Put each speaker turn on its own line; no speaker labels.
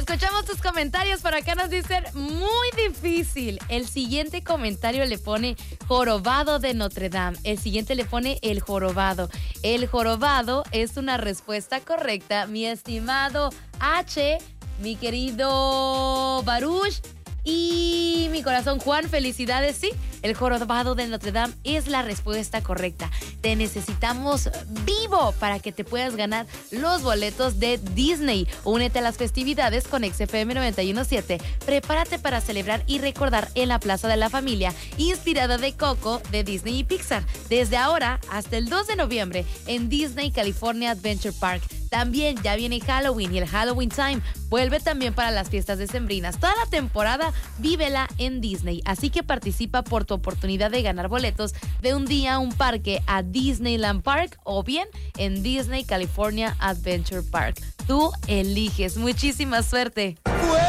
Escuchamos tus comentarios. Por acá nos dicen, muy difícil. El siguiente comentario le pone jorobado de Notre Dame. El siguiente le pone el jorobado. El jorobado es una respuesta correcta, mi estimado H, mi querido Baruch y mi corazón Juan. Felicidades, sí. El jorobado de Notre Dame es la respuesta correcta. Te necesitamos vivo para que te puedas ganar los boletos de Disney. Únete a las festividades con XFM 91.7. Prepárate para celebrar y recordar en la Plaza de la Familia, inspirada de Coco de Disney y Pixar. Desde ahora hasta el 2 de noviembre en Disney California Adventure Park. También ya viene Halloween y el Halloween Time vuelve también para las fiestas decembrinas. Toda la temporada vívela en Disney, así que participa por tu oportunidad de ganar boletos de un día a un parque a Disneyland Park o bien en Disney California Adventure Park. Tú eliges. Muchísima suerte.